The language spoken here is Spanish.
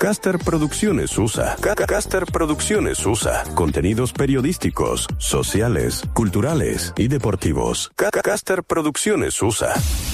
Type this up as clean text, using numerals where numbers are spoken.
Caster Producciones USA. Caster Producciones USA. Contenidos periodísticos, sociales, culturales y deportivos. Caster Producciones USA.